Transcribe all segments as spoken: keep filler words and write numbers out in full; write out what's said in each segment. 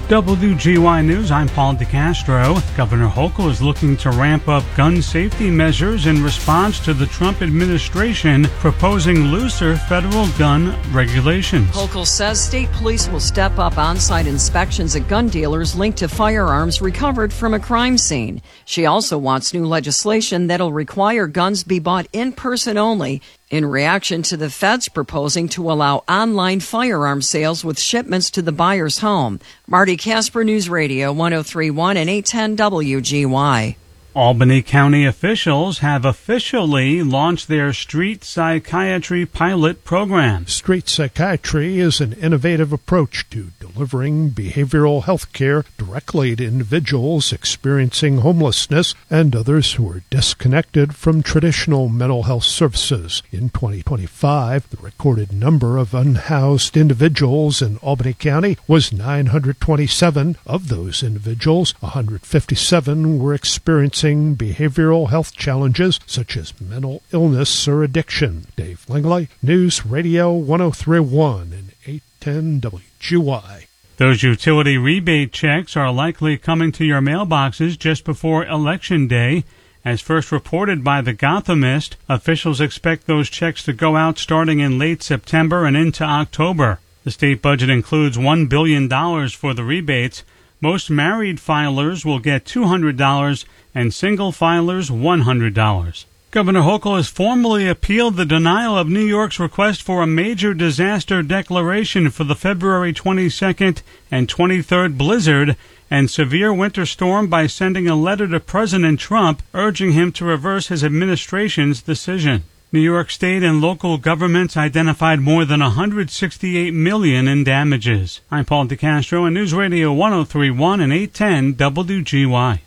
W G Y News, I'm Paul DeCastro. Governor Hochul is looking to ramp up gun safety measures in response to the Trump administration proposing looser federal gun regulations. Hochul says state police will step up on-site inspections at gun dealers linked to firearms recovered from a crime scene. She also wants new legislation that'll require guns be bought in person only, in reaction to the feds proposing to allow online firearm sales with shipments to the buyer's home. Marty Casper, News Radio one oh three point one and eight ten W G Y. Albany County officials have officially launched their street psychiatry pilot program. Street psychiatry is an innovative approach to delivering behavioral health care directly to individuals experiencing homelessness and others who are disconnected from traditional mental health services. In twenty twenty-five, the recorded number of unhoused individuals in Albany County was nine hundred twenty-seven. Of those individuals, one hundred fifty-seven were experiencing behavioral health challenges such as mental illness or addiction. Dave Langley, News Radio one oh three point one and eight ten W G Y. Those utility rebate checks are likely coming to your mailboxes just before Election Day. As first reported by the Gothamist, officials expect those checks to go out starting in late September and into October. The state budget includes one billion dollars for the rebates. Most married filers will get two hundred dollars and single filers one hundred dollars. Governor Hochul has formally appealed the denial of New York's request for a major disaster declaration for the February twenty-second and twenty-third blizzard and severe winter storm by sending a letter to President Trump urging him to reverse his administration's decision. New York State and local governments identified more than one hundred sixty-eight million dollars in damages. I'm Paul DeCastro on News Radio one oh three point one and eight ten W G Y.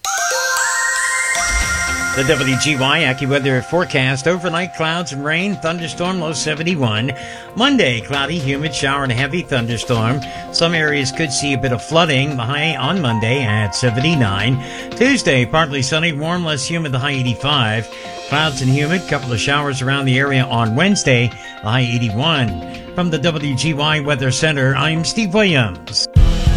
The W G Y AccuWeather forecast: overnight clouds and rain, thunderstorm, low seventy-one. Monday, cloudy, humid, shower and a heavy thunderstorm. Some areas could see a bit of flooding. The high on Monday at seventy-nine. Tuesday, partly sunny, warm, less humid, the high eighty-five. Clouds and humid, couple of showers around the area on Wednesday, the high eighty-one. From the W G Y Weather Center, I'm Steve Williams.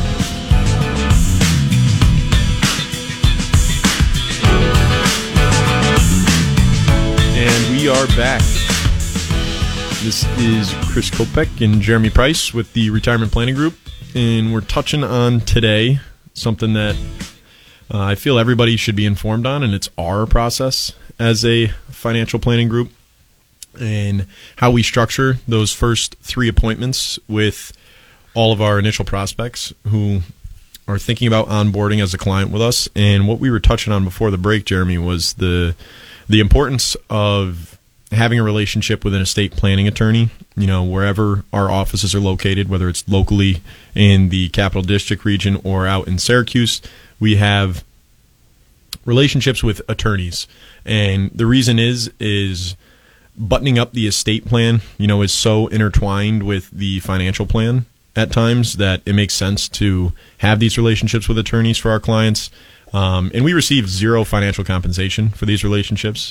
And we are back. This is Chris Kopech and Jeremy Price with the Retirement Planning Group, and we're touching on today something that uh, I feel everybody should be informed on, and it's our process as a financial planning group and how we structure those first three appointments with all of our initial prospects who are thinking about onboarding as a client with us. And what we were touching on before the break, Jeremy, was the the importance of having a relationship with an estate planning attorney, you know, wherever our offices are located, whether it's locally in the Capital District region or out in Syracuse, we have relationships with attorneys. And the reason is, is buttoning up the estate plan, you know, is so intertwined with the financial plan at times that it makes sense to have these relationships with attorneys for our clients. Um, and we receive zero financial compensation for these relationships.